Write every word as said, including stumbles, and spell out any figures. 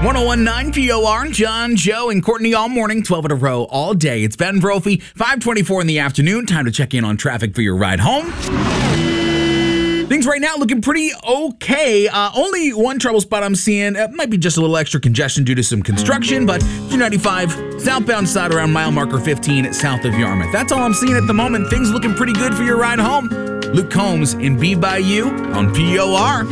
one oh one point nine P O R, John, Joe, and Courtney all morning, twelve in a row all day. It's Ben Brophy, five twenty-four in the afternoon. Time to check in on traffic for your ride home. Things right now looking pretty okay. Uh, only one trouble spot I'm seeing. It might be just a little extra congestion due to some construction, but two ninety-five, southbound side around mile marker fifteen south of Yarmouth. That's all I'm seeing at the moment. Things looking pretty good for your ride home. Luke Combs in Be By You on P O R.